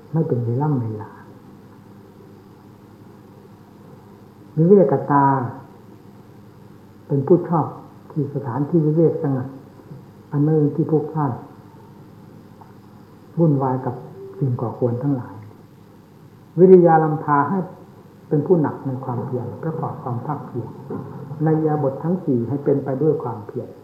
ไม่เป็นเวลาวิเวกตาเป็นผู้ชอบที่สถานที่วิเวกสงัดอันไม่ที่พวกท่านวุ่นวายกับสิ่งก่อควรทั้งหลายวิริยาลัมพาให้เป็นผู้หนักในความเพียรประกอบความภาคเพียรในอิริยาบถทั้งสี่ให้เป็นไปด้วยความเพียร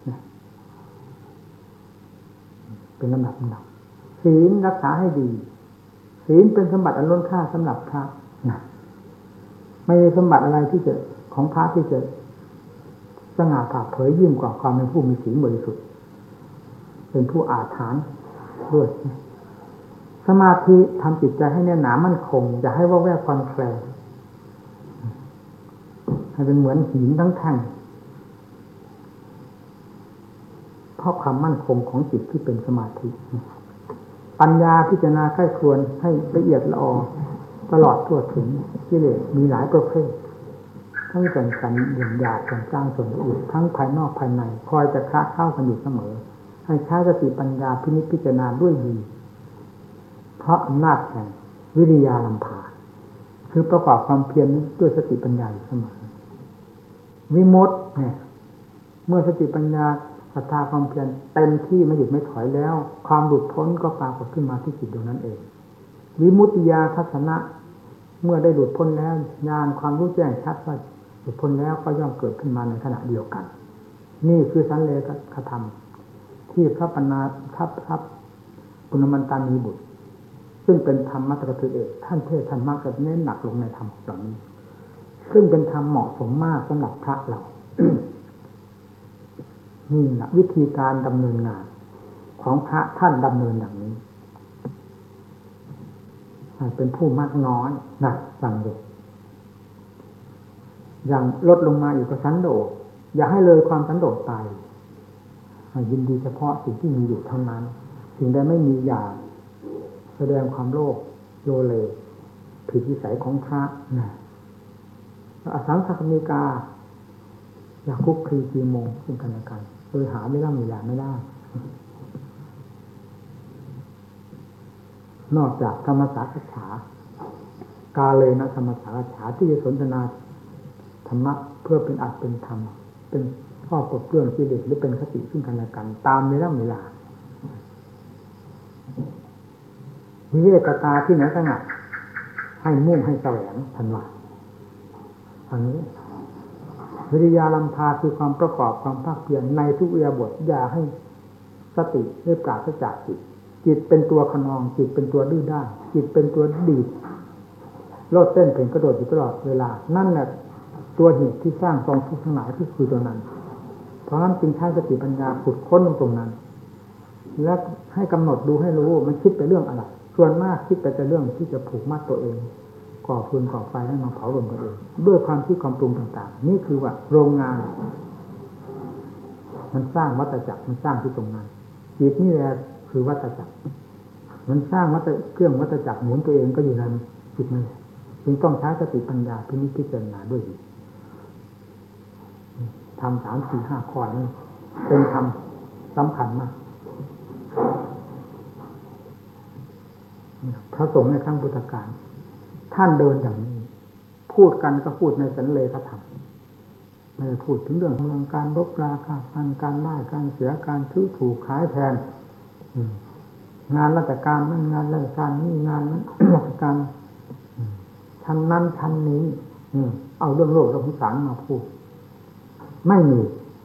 เป็นลำดับหนักศีลรักษาให้ดีศีลเป็นสมบัติอันล้นค่าสำหรับพระนะไม่ใช่สมบัติอะไรที่จะของพระที่จะสง่าผ่าเผยยิ่งกว่าความเป็นผู้มีศีลบริสุทธิ์เป็นผู้อาถรรพ์ด้วยสมาธิทำจิตใจให้แน่นหนามั่นคงอย่าให้ว่าแวกคลอนแคลนให้เป็นเหมือนหินทั้งแท่งเพราะความมั่นคงของจิตที่เป็นสมาธิปัญญาพิจารณาใกล้ควรให้ละเอียดละออตลอดทั่วถึงกิเลสมีหลายประเภททั้งส่วนกันอย่างหยาบส่วนกลางส่วนละเอียดทั้งภายนอกภายในคอยจะคละเข้ากันอยู่เสมอให้ใช้สติปัญญาพินิจพิจารณาด้วยดีเพราะอำนาจแห่งวิริยาลัมพาคือประกอบความเพียรด้วยสติปัญญาอยู่เสมอวิมุตติเนี่ยเมื่อสติปัญญาศรัทธาความเพียรเต็มที่ไม่หยุดไม่ถอยแล้วความหลุดพ้นก็ปรากฏขึ้นมาที่จิตดวงนั้นเองวิมุตติญาณทัศนะเมื่อได้หลุดพ้นแล้วญาณความรู้แจ้งชัดว่าหลุดพ้นแล้วก็ย่อมเกิดขึ้นมาในขณะเดียวกันนี่คือสันเลขธรรมที่พระปัญญาทัพปุณมันตานีบุตรซึ่งเป็นธรรมมัตตคือเอกท่านเทศท่านมากจะเน้นหนักลงในธรรมเหล่านี้ซึ่งเป็นธรรมเหมาะสมมากสำหรับพระเรา นี่แหละวิธีการดำเนินงานของพระท่านดำเนินอย่างนี้เป็นผู้มากน้อยนะฟังดูอย่างลดลงมาอยู่กับสันโดษอย่าให้เลยความสันโดษไปยินดีเฉพาะสิ่งที่มีอยู่เท่านั้นสิ่งใดไม่มีอย่าแสดงความโลภโลเลผิดวิสัยของพระนะอสังขมิกาอยากคุกคีกีโมงซึ่งกันและกันโดยหาไม่ได้มีอย่างไม่ได้นอกจากธรรมสากัจฉากาเลยนะธรรมสากัจฉาที่จะสนทนาธรรมะเพื่อเป็นอัตเป็นธรรมเป็นข้อปลดเปลื้องกิเลสหรือเป็นคติซึ่งกันและกันตามเวลาวิเวกตาที่ไหนสงัดให้มุ่งให้แสวงทันว่าอันนี้วิริยาลัมพาคือความประกอบความภาคเพียรในทุกอิริยาบถอย่าให้สติได้ปราศจากจิตเป็นตัวขนองจิตเป็นตัวดื้อด้านจิตเป็นตัวดีดโลดเต้นเพ่งกระโดดอยู่ตลอดเวลานั่นแหละตัวเหตุที่สร้างกองทุกข์ทั้งหลายที่คือตัวนั้นเพราะฉะนั้นจึงใช้สติปัญญาขุดค้นตรงนั้นและให้กำหนดดูให้รู้มันคิดไปเรื่องอะไรส่วนมากคิดไปแต่เรื่องที่จะผูกมัดตัวเองก่อฟืนก่อไฟให้มาเผารวมกันเองด้วยความคิดความปรุงต่างๆนี่คือว่าโรงงานมันสร้างวัฏจักรมันสร้างที่ตรงนั้นจิตนี่แหละคือวัฏจักรมันสร้างเครื่องวัฏจักรหมุนตัวเองก็อยู่ในจิตนั่นจึงต้องใช้สติปัญญาพินิจพิจารณาด้วยทำ3, 4, 5 ข้อนี้เป็นธรรมสำคัญมากพระสงฆ์ในครั้งพุทธกาลท่านเดินอย่างนี้พูดกันก็พูดในสันเลขธรรมไม่ได้พูดถึงเรื่องของการรบราฆ่าฟันการไล่การเสียการถือถูกขายแทนงานราชการนั่นงานราชการนี่งานนั้นราชการทำนั้นทำนี้เอาเรื่องโลกเรื่องสงสารมาพูดไม่มี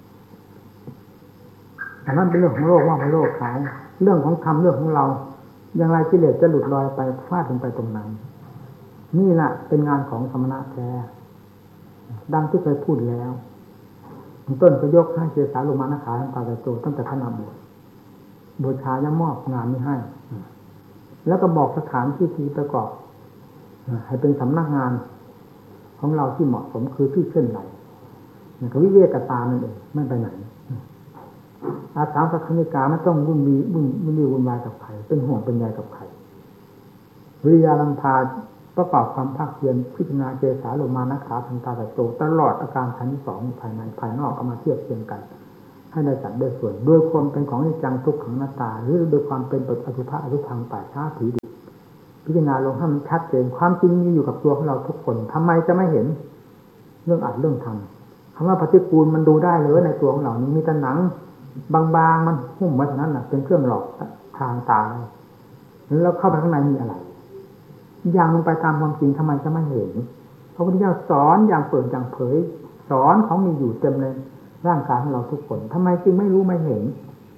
แต่นั้นเป็นเรื่องของโลกว่าเป็นโลกขายเรื่องของธรรมเรื่องของเราอย่างไรกิเลสจะหลุดลอยไปฟาดลงไปตรงนั้นนี่แหละเป็นงานของสมณะแท้ดังที่เคยพูดแล้วต้นก็ยกให้เจสาโลมานะขาตั้งแต่โตตั้งแต่ขณะบวชบูชายังมอบงานนี้ให้แล้วก็บอกสถานที่ที่ประกอบให้เป็นสำนักงานของเราที่เหมาะสมคือที่เส้นไหนนี่ก็วิเวกตานั่นเองไม่ไปไหนอาสาสักขณิกาไม่ต้องวุ่นวายกับใครเป็นห่วงเป็นใยกับใครวิริยาลัมพาประกอบความภาคเพียรพิจารณาเจสาโลมานะขาทันตาโตตลอดอาการทั้งสองภายในภายนอกเอามาเทียบเทียงกันให้ได้สัตว์ได้ส่วนด้วยความเป็นของนิจจังทุกขังอนัตตาหรือด้วยความเป็นอสุภะอสุพังป่าช้าผีดิบพิจารณาลงให้มันชัดเจนความจริงมีอยู่กับตัวของเราทุกคนทำไมจะไม่เห็นเรื่องอัดเรื่องทำคำว่าปฏิกูลมันดูได้เลยในตัวของเรานี่มีแต่หนังบางๆมันหุ้มไว้เท่านั้นน่ะเป็นเครื่องหลอกทางตาแล้วเข้าไปข้างในมีอะไรอย่างลงไปตามความจริงทำไมจะไม่เห็นพระพุทธเจ้าสอนอย่างเปิดอย่างเผยสอนเขามีอยู่เต็มในร่างกายของเราทุกคนทำไมจึงไม่รู้ไม่เห็น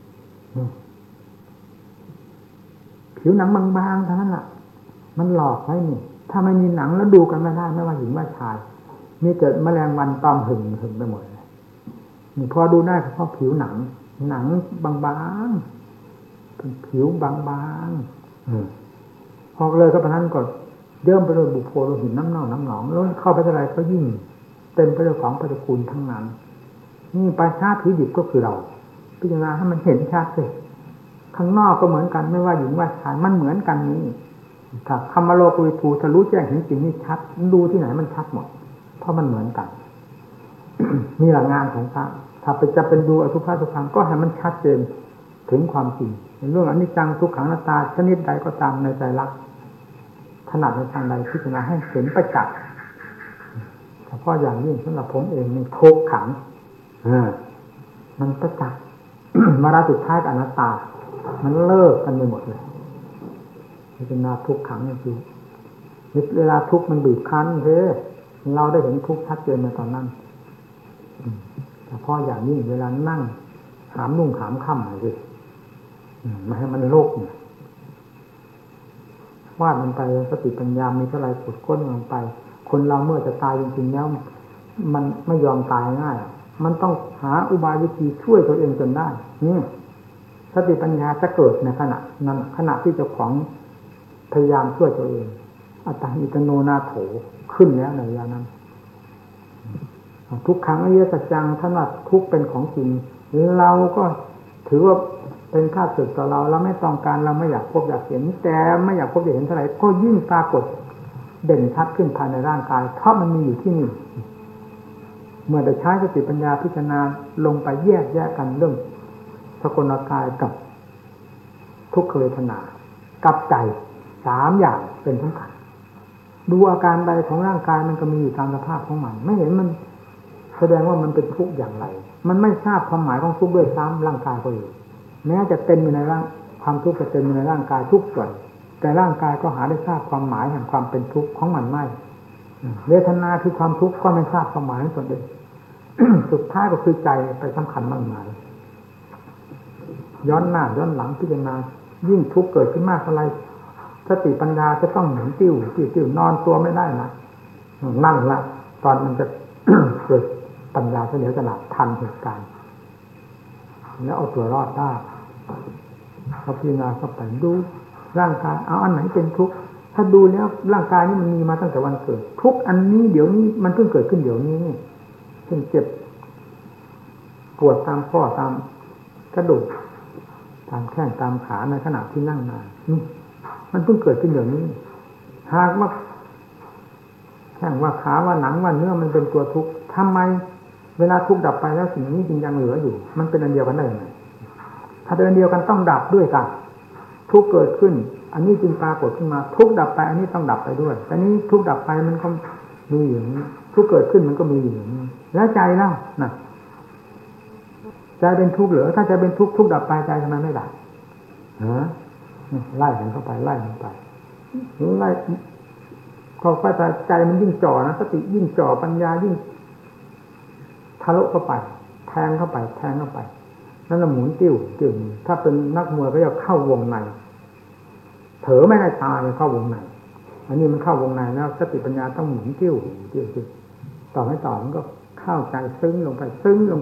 ผิวหนังบางๆเท่านั้นแหละมันหลอกไว้นี่ถ้าไม่มีหนังแล้วดูกันไม่ได้ไม่ว่าหญิงว่าชายมีเกิดแมลงวันตอมหึงไปหมดเลยนี่พอดูได้เพราะผิวหนังบางๆเป็นผิวบางๆพอเลยก็ปะนั้นก็เยิ่มไปด้วยบุโพโลหิตน้ำเน่าน้ำหนองแล้วเข้าไปเท่าไรก็ยิ่งเต็มไปด้วยของปฏิกูลทั้งนั้นนี่ปลาชาผิวดิบก็คือเราพิจารณาให้มันเห็นชัดเลยข้างนอกก็เหมือนกันไม่ว่าหญิงว่าชายมันเหมือนกันนี้ถ้าคำว่าโลกุวิทูทะลุแจ้งเห็นจริงนี่ชัดดูที่ไหนมันชัดหมดเพราะมันเหมือนกัน นี่แหละงานของพระถ้าไปจะเป็นดูอสุภะทุกครั้งก็ให้มันชัดเจนถึงความจริงในเรื่องอนิจจังทุกขังอนัตตาชนิดใดก็ตามในใจรักถนัดในทางใดพิจารณาให้เห็นประจักษ์เฉพาะอย่างยิ่งสำหรับผมเองนี่ทุกขังมันประจักษ์ มาราสุดท้ายอนัตตามันเลิกกันไปหมดเลยพิจารณาทุกขังนี่คือเวลาทุกข์มันบีบคั้นเราได้เห็นทุกข์ชัดเจนในตอนนั้นเฉพาะอย่างยิ่งเวลานั่งหามนุ่งหามค่ำเลยไม่ให้มันโลกเนี่ยวาดมันไปสติปัญญามีเท่าไรขุดค้นมันไปคนเราเมื่อจะตายจริงๆแล้วมันไม่ยอมตายง่ายมันต้องหาอุบายวิธีช่วยตัวเองจนได้นี่สติปัญญาจะเกิดในขณะนั้นขณะที่เจ้าของพยายามช่วยตัวเองอัตตาหิตโนนาโถขึ้นแล้วในเวลานั้นทุกครั้งอริยสัจจังท่านว่าทุกเป็นของจริงเราก็ถือว่าเป็นค่าศึกต่อเราไม่ต้องการเราไม่อยากพบอยากเห็นแต่ไม่อยากพบอยากเห็นเท่าไหร่ก็ยิ่งปรากฏเด่นชัดขึ้นภายในร่างกายเพราะมันมีอยู่ที่นี่เมื่อได้ใช้สติปัญญาพิจารณาลงไปแยกกันเรื่องสกลกายกับทุกขเวทนากับใจสามอย่างเป็นสำคัญดูอาการใดของร่างกายมันก็มีอยู่ตามสภาพของมันไม่เห็นมันแสดงว่ามันเป็นทุกข์อย่างไรมันไม่ทราบความหมายของทุกข์ด้วยซ้ำร่างกายก็อยู่แม้จะเต็มอยู่ในร่างความทุกข์จะเต็มอยู่ในร่างกายทุกส่วนแต่ร่างกายก็หาได้ทราบความหมายแห่งความเป็นทุกข์ของมันไม่เวทนาคือความทุกข์ก็ไม่ทราบความหมายของตนเอง สุดท้ายก็คือใจไปสำคัญมั่นหมายย้อนหน้าย้อนหลังพิจารณายิ่งทุกข์เกิดขึ้นมากเท่าไรสติปัญญาจะต้องหมุนติ้วนอนตัวไม่ได้นะนั่งละตอนมันจะ เกิดปัญญาเฉลียวฉลาดทันเหตุการณ์แล้วเอาตัวรอดได้พอพิจารณาเข้าไปดูร่างกายเอาอันไหนเป็นทุกข์ถ้าดูแล้วร่างกายนี้มันมีมาตั้งแต่วันเกิดทุกอันนี้เดี๋ยวนี้มันเพิ่งเกิดขึ้นเดี๋ยวนี้เช่นเจ็บปวดตามข้อตามกระดูกตามแข้งตามขาในขณะที่นั่งนานมันเพิ่งเกิดขึ้นเดี๋ยวนี้หากว่าแข้งว่าขาว่าหนังว่าเนื้อมันเป็นตัวทุกข์ทำไมเวลาทุกข์ดับไปแล้วสิ่งนี้จึงยังเหลืออยู่มันเป็นอันเดียวกันได้ไหมถ้าเป็นอันเดียวกันต้องดับด้วยกันทุกข์เกิดขึ้นอันนี้จึงปรากฏขึ้นมาทุกข์ดับไปอันนี้ต้องดับไปด้วยแต่นี้ทุกข์ดับไปมันก็มีอย่างนี้ทุกข์เกิดขึ้นมันก็มีอย่างนี้แล้วใจเล่าน่ะใจเป็นทุกข์เหรอถ้าใจเป็นทุกข์ทุกข์ดับไปใจทำไมไม่ดับไล่มันเข้าไปไล่มันไปไล่พอใจมันยิ่งจ่อนะสติยิ่งจ่อปัญญายิ่งทะลุเข้าไปแทงเข้าไปนั่นละหมุนติ้วถ้าเป็นนักมวยก็จะเข้าวงในเถอไม่ได้ตายเข้าวงในอันนี้มันเข้าวงในแล้วสติปัญญาต้องหมุนติ้วต่อไม่ต่อมันก็เข้าใจซึ้งลงไป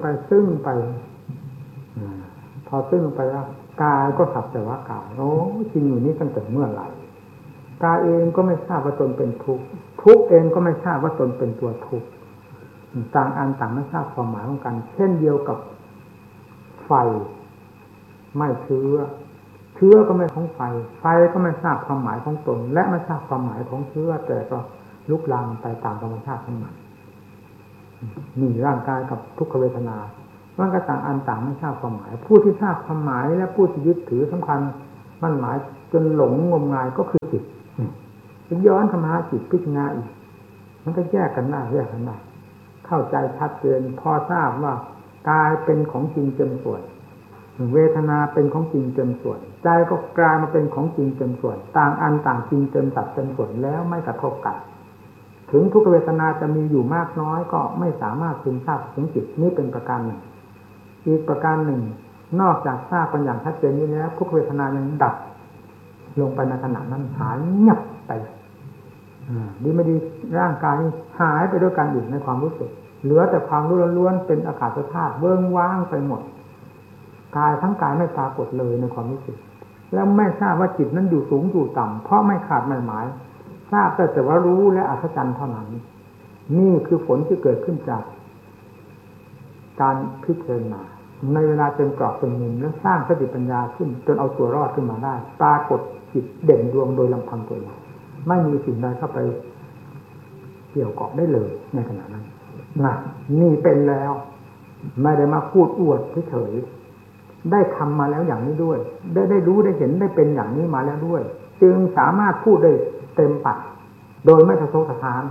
พอซึ้งลงไปแล้วกายก็สับแต่ว่ากายโอ้จริงอยู่นี้ตั้งแต่เมื่อไหร่กายเองก็ไม่ทราบว่าตนเป็นทุกข์ทุกข์เองก็ไม่ทราบว่าตนเป็นตัวทุกข์ต่างอันต่างไม่ทราบความหมายของกันเช่นเดียวกับไฟไม่เชื้อก็ไม่ของไฟก็ไม่ทราบความหมายของตนและไม่ทราบความหมายของเชื้อแต่ก็ลุกลามไปตามธรรมชาติของมันนี่ร่างกายกับทุกขเวทนามันก็ต่างอันต่างไม่ทราบความหมายผู้ที่ทราบความหมายและผู้ที่ยึดถือสำคัญมั่นหมายจนหลงงมงายก็คือจิตย้อนเข้ามาจิตพิจารณาอีกมันก็แยกกันได้เข้าใจชัดเจนพอทราบว่ากายเป็นของจริงเต็มส่วนเวทนาเป็นของจริงเต็มส่วนใจก็กลายมาเป็นของจริงเต็มส่วนต่างอันต่างจริงเต็มสัดเต็มส่วนแล้วไม่กระทบกันถึงทุกขเวทนาจะมีอยู่มากน้อยก็ไม่สามารถซึมซาบถึงจิตนี่เป็นประการหนึ่งอีกประการหนึ่งนอกจากทราบกันอย่างชัดเจนนี้แล้วทุกเวทนายังดับลงไปในขณะนั้นหายเงียบไปดีไม่ดีร่างกายหายไปด้วยกันอีกในความรู้สึกเหลือแต่ความรู้ล้วนๆเป็นอากาศธาตุเบิ่งว่างไปหมดกายทั้งกายไม่ปรากฏเลยในความรู้สึกแล้วไม่ทราบว่าจิตนั้นอยู่สูงอยู่ต่ำเพราะไม่ขาดไม่หมายทราบแต่ว่ารู้และอัศจรรย์เท่านั้นนี่คือผลที่เกิดขึ้นจากการพิจารณาในเวลาเป็นกรอบเป็นมุมและสร้างสติปัญญาขึ้นจนเอาตัวรอดขึ้นมาได้ปรากฏจิตเด่นดวงโดยลำพังตัวเองไม่มีสิ่งใดเข้าไปเกี่ยวเกาะได้เลยในขณะนั้นนะนี่เป็นแล้วไม่ได้มาพูดอวดเฉยๆได้ทำมาแล้วอย่างนี้ด้วยได้รู้ได้เห็นได้เป็นอย่างนี้มาแล้วด้วยจึงสามารถพูดได้เต็มปากโดยไม่สะทกสะท้าน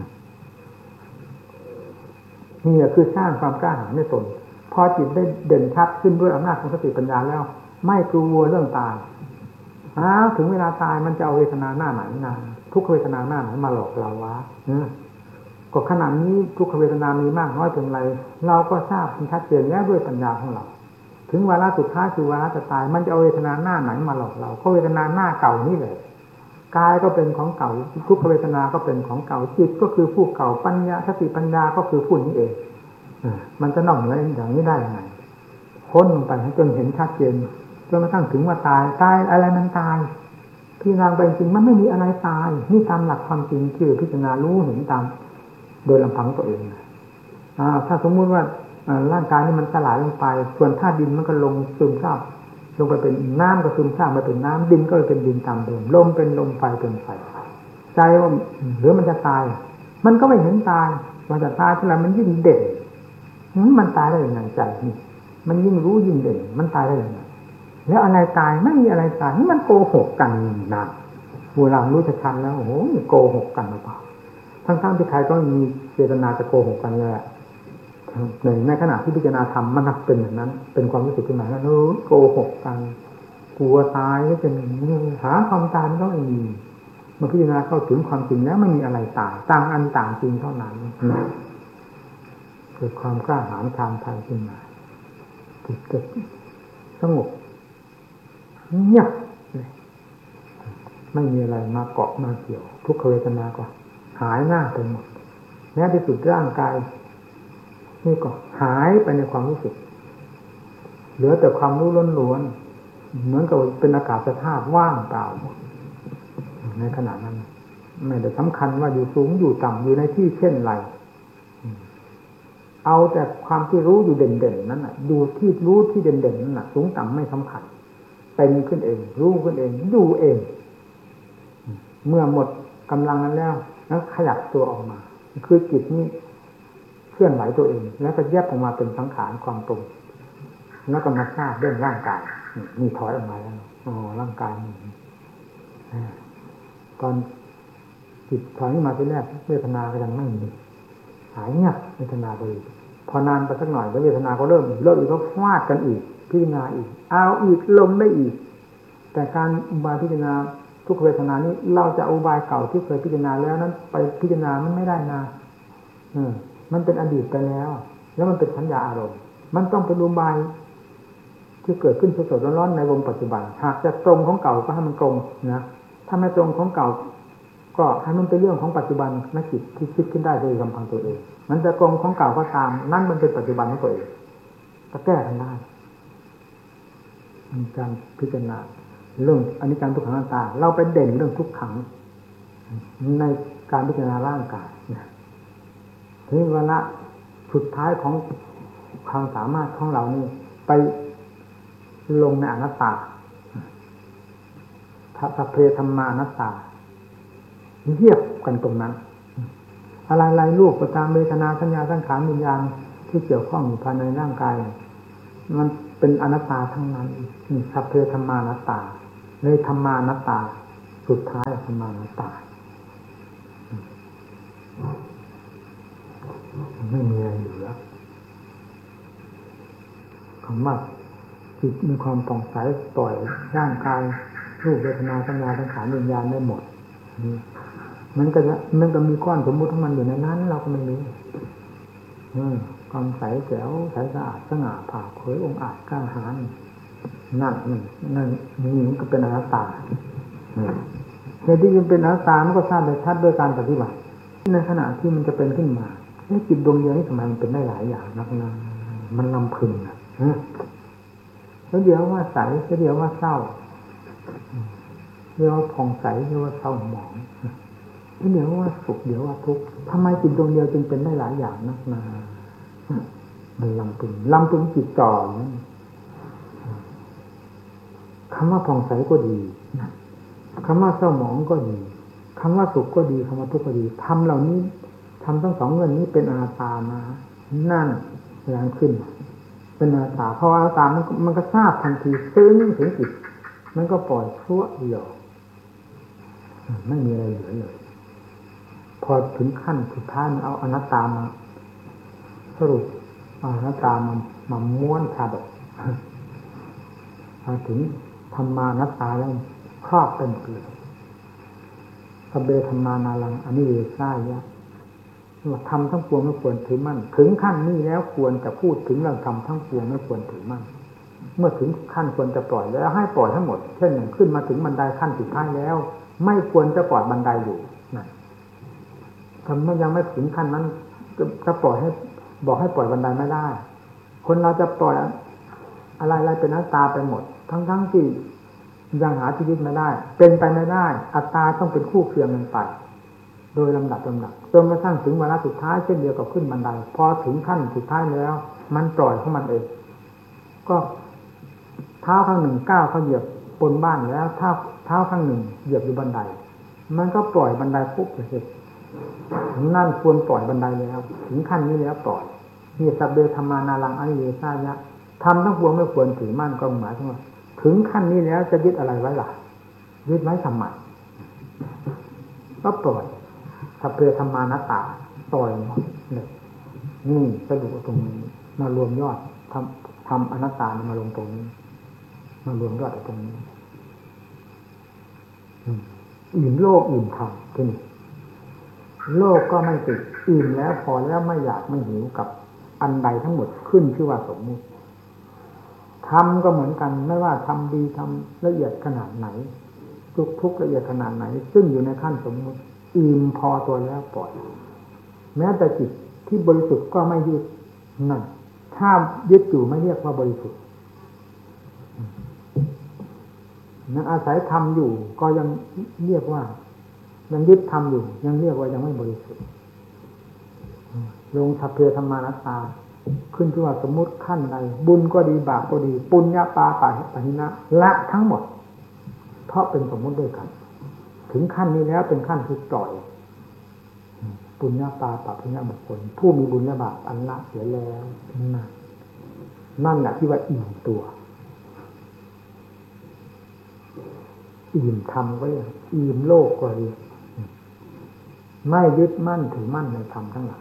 นี่คือสร้างความกล้าหาญในตนพอจิตได้เด่นชัดขึ้นด้วยอำนาจของสติปัญญาแล้วไม่กลัวเรื่องตายถึงเวลาตายมันจะเอาเวทนาหน้าไหนนะทุกเวทนาหน้าไหนมาหลอกเราวะก็ขนาดนี้ทุกเวทนามีมากน้อยเพียงไรเราก็ทราบชัดเจนแล้วด้วยปัญญาของเราถึงเวลาสุดท้ายคือเวลาจะตายมันจะเอาเวทนาหน้าไหนมาหลอกเราก็เวทนาหน้าเก่านี่แหละกายก็เป็นของเก่าทุกเวทนาก็เป็นของเก่าจิตก็คือผู้เก่าปัญญาสติปัญญาก็คือผู้นี้เองมันจะนอกเหนืออย่างนี้ได้ยังไงค้นลงไปให้จนเห็นชัดเจนจนกระทั่งถึงว่าตายอะไรมันตายพี่นางไปจริงมันไม่มีอะไรตายนี่ตามหลักความจริงคือพิจารณารู้เห็นตามโดยลำพังตัวเองถ้าสมมุติว่าร่างกายนี่มันสลายลงไปส่วนธาตุดินมันก็ลงซึมซาบลงไปเป็นน้ำก็ซึมซาบมาเป็นน้ำดินก็เป็นดินตามเดิมลมเป็นลมไฟเป็นไฟใจว่าหรือมันจะตายมันก็ไม่เห็นตายมันจะตายเท่าไหร่มันยิ่งเด่นมันตายได้ยังไงใจนี่มันยิ่งรู้ยิ่งเด่นมันตายได้ยังไงแล้วอะไรตายไม่มีอะไรตายนี่มันโกหกกันนะเวลารู้ชัดๆแล้วโอ้โหโกหกกันหรือเปล่าทั้งๆที่ใครก็มีเจตนาจะโกหกกันเลยในขณะที่พิจารณาธรรมมันเป็นอย่างนั้นเป็นความรู้สึกขึ้นมาแล้วโกหกกันกลัวตายก็เป็นหาความตายก็ไม่มีเมื่อพิจารณาเข้าถึงความจริงแล้วไม่มีอะไรตายต่างอันต่างจริงเท่านั้นเกิดความกล้าหาญทางใจขึ้นมาจิตเกิดสงบเงียบไม่มีอะไรมาเกาะมาเกี่ยวทุกขเวทนาก็หายหน้าไปหมดแม้ที่สุดร่างกายนี่ก็หายไปในความรู้สึกเหลือแต่ความรู้ล้วนๆเหมือนกับเป็นอากาศธาตุว่างเปล่าในขณะนั้นไม่ได้สำคัญว่าอยู่สูงอยู่ต่ำอยู่ในที่เช่นไรเอาแต่ความที่รู้อยู่เด่นๆนั้นดูที่รู้ที่เด่นๆนั้นสูงต่ำไม่สำคัญเป็นขึ้นเองรู้ขึ้นเองดูเองเมื่อหมดกำลังนั้นแล้วขยับตัวออกมาคือจิตนี้เคลื่อนไหวตัวเองแล้วก็แยกออกมาเป็นสังขารความตรงแล้วก็มาทราบเรื่องร่างกายนี่ถอยออกมาแล้วร่างกายตอนจิตถอยมาที่แรกเวทนาก็ยังไม่มีหายเงียบเวทนาไปพอนานไปสักหน่อยแล้วเวทนาก็เริ่มอีกก็ฟาดกันอีกพิจารณาอีกเอาอีกลมได้อีกแต่การอุบายพิจารณาทุกเวทนานี้เราจะอุบายเก่าที่เคยพิจารณาแล้วนั้นไปพิจารณามันไม่ได้นะมันเป็นอดีตไปแล้วแล้วมันเป็นสัญญาอารมณ์มันต้องเป็นอุบายที่เกิดขึ้นสดๆร้อนๆในวงปัจจุบันหากจะตรงของเก่าก็ให้มันตรงนะถ้าไม่ตรงของเก่าก็ให้มันเป็นเรื่องของปัจจุบันนักจิตที่คิดขึ้นได้โดยลำพังตัวเองมันจะตรงของเก่าก็ตามนั่นมันเป็นปัจจุบันของตัวเองก็แก้กันได้การพิจารณาเรื่องอนิจจังทุกขังอนัตตาเราไปเด่นเรื่องทุกขังในการพิจารณาร่างกายถึงเวลาสุดท้ายของความสามารถของเรานี่ไปลงในอนัตตาสัพเพธัมมานัตตาเทียบกันตรงนั้นอะไรๆรูปประตามเวทนาสัญญาสังขารวิญญาณที่เกี่ยวข้องอยู่ภายในร่างกายมันเป็นอนัตตาทั้งนั้นสัพเพธัมมานัตตาในธัมมานัตตาสุดท้ายธัมมานัตตาไม่มีอะไรเหลือคำว่าจิตมีความผ่องใสปล่อยร่างกายรูปเวทนาสัญญาสังขารวิญญาณได้หมดมันก็มีก้อนสมมุติของมันอยู่ในนั้นเราก็ไม่รู้ความใสแจ๋วใสสะอาดสง่าผ่าเผยองค์อาจกล้าหาญนั่นนี่มันก็เป็นอนัตตาเหตุที่มันเป็นอนัตตามันก็ทราบได้ชัดด้วยการปฏิบัติในขณะที่มันจะเป็นขึ้นมาจิตดวงเดียวนี่ทำไมมันเป็นได้หลายอย่างนักนะมันลำพึงนะแล้วเดี๋ยวว่าใสแล้วเดี๋ยวว่าเศร้าเดี๋ยวว่าผ่องใสเดี๋ยวว่าเศร้าหมองแล้วเดี๋ยวว่าสุขเดี๋ยวว่าทุกข์ทำไมจิตดวงเดียวจึงเป็นได้หลายอย่างนักนะมันลำพึงจิตจ่อคำว่าผ่องใสก็ดีคำว่าเศร้าหมองก็ดีคำว่าสุขก็ดีคำว่าทุกข์ก็ดีทำเหล่านี้ทำทั้งสองเรื่องนี้เป็นอนัตตามานั่นแรงขึ้นเป็นอนัตตาเพราะอนัตตามันก็ทราบทันทีซึ้งถึงจิตมันก็ปล่อยชั่วเดียวไม่มีอะไรเหลือเลยพอถึงขั้นสุดท้ายมันเอาอนัตตามาสรุปอนัตตามาม้วนชาดกมาถึงธรรมานัตตาแล้วครอบเป็นเกลือสเบธรรมานารังอนิเวสายะทำทั้งปวงไม่ควรถือมั่นถึงขั้นนี้แล้วควรจะพูดถึงเรื่องทำทั้งปวงไม่ควรถือมั่นเมื่อถึงขั้นควรจะปล่อยแล้วให้ปล่อยทั้งหมดเช่นหนึ่งขึ้นมาถึงบันไดขั้นสุดท้ายแล้วไม่ควรจะปล่อยบันไดอยู่นั่นทำเมื่อยังไม่ถึงขั้นนั้นจะปล่อยให้บอกให้ปล่อยบันไดไม่ได้คนเราจะปล่อยอะไรเป็นอนัตตาไปหมดทั้งที่ยังหาที่ยึดไม่ได้เป็นไปไม่ได้อัตตาต้องเป็นคู่เคียงกันไปโดยลำดับจนกระทั่งถึงวาระสุดท้ายเช่นเดียวกับขึ้นบันไดพอถึงขั้นสุดท้ายแล้วมันปล่อยของมันเองก็เท้าข้างหนึ่งก้าวเขาเหยียบบนบ้านแล้วเท้าข้างหนึ่งเหยียบอยู่บันไดมันก็ปล่อยบันไดปุ๊บเลยนั่นควรปล่อยบันไดแล้วถึงขั้นนี้แล้วปล่อยนี่สัพเพธรรมานารังอนิเวสายะทำทั้งปวงไม่ควรถือมั่นก็หมายถึงว่าถึงขั้นนี้แล้วจะยึดอะไรไว้ล่ะยึดไว้ทำไมก็ปล่อยสัพเพธรรมานัตตาปล่อยหมดเลยนี่สรุปตรงนี้มารวมยอดทำอนัตตามาลงตรงนี้มารวมยอดตรงนี้อิ่มโลกอิ่มธรรมที่นี่โลกก็ไม่ติดอิ่มแล้วพอแล้วไม่อยากไม่หิวกับอันใดทั้งหมดขึ้นชื่อว่าสมมุติทำก็เหมือนกันไม่ว่าทำดีทำละเอียดขนาดไหนทุกละเอียดขนาดไหนซึ่งอยู่ในขั้นสมมุติอิ่มพอตัวแล้วปล่อยแม้แต่จิตที่บริสุทธิ์ก็ไม่ยึดนั่นถ้ายึดอยู่ไม่เรียกว่าบริสุทธิ์นั่นอาศัยทำอยู่ก็ยังเรียกว่ายังยึดทำอยู่ยังเรียกว่ายังไม่บริสุทธิ์ลงสัพเพธรรมานัตตาขึ้นที่ว่าสมมุติขั้นใดบุญก็ดีบาปก็ดีปุญญาปาปะหินะละทั้งหมดเพราะเป็นสมมุติด้วยกันถึงขั้นนี้แล้วเป็นขั้นที่ปล่อยปุญญาปาปะหินะบุคคลผู้มีบุญและบาปอันละเสียแล้วนั่นแหละที่ว่าอิ่มตัวอิ่มธรรมก็อย่างอิ่มโลกก็ดีไม่ยึดมั่นถือมั่นในธรรมทั้งหลาย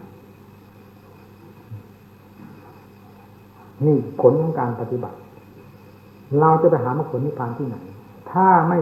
นี่ผลของการปฏิบัติเราจะไปหามรรคผลนิพพานที่ไหนถ้าไม่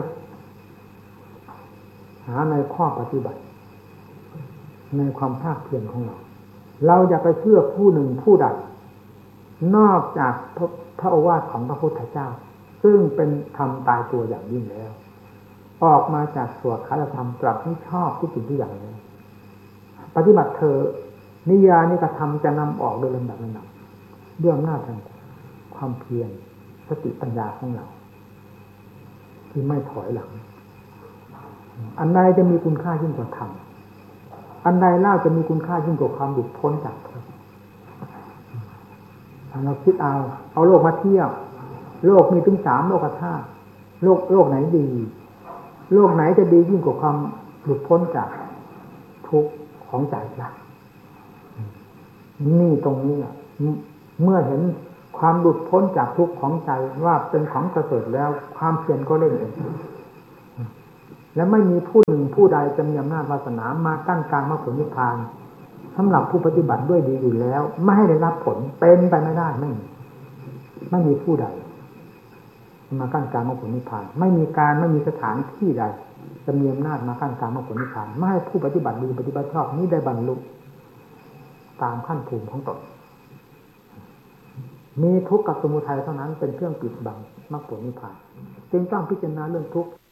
หาในข้อปฏิบัติในความภาคเพียรของเราอย่าไปเชื่อผู้หนึ่งผู้ใดนอกจากพระโอวาทของพระพุทธเจ้าซึ่งเป็นธรรมตายตัวอย่างยิ่งแล้วออกมาจากสวดคาถธรรมตรัสให้ชอบทุกสิ่งทุกอย่างเลยปฏิบัติเธอนิยานิกระทำจะนำออกโดยลำดับด้วยอำนาจแห่งความเพียรสติปัญญาของเราที่ไม่ถอยหลังอันใดจะมีคุณค่ายิ่งกว่าธรรมอันใดเล่าจะมีคุณค่ายิ่งกว่าความหลุดพ้นจากทุกข์เราคิดเอาโลกมาเทียบโลกมีถึง3โลกธาตุโลกไหนดีโลกไหนจะดียิ่งกว่าความหลุดพ้นจากทุกข์ของใจล่ะนี่ตรงนี้เมื่อเห็นความหลุดพ้นจากทุกข์ของใจว่าเป็นของประเสริฐแล้วความเพียรก็เร่งเองและไม่มีผู้หนึ่งผู้ใดจะมีอำนาจวาสนามากั้นกลางมรรคผลนิพพานสำหรับผู้ปฏิบัติด้วยดีอยู่แล้วไม่ให้ได้รับผลเป็นไปไม่ได้ไม่มีผู้ใดมากั้นกลางมรรคผลนิพพานไม่มีสถานที่ใดจะมีอำนาจมากั้นกลางมรรคผลนิพพานไม่ให้ผู้ปฏิบัติดีปฏิบัติชอบนี้ได้บรรลุตามขั้นภูมิของตนมีทุกข์กับสมุทัยเท่านั้นเป็นเครื่องปิดบังมรรคผลนิพพานจึงต้องพิจารณาเรื่องทุกข์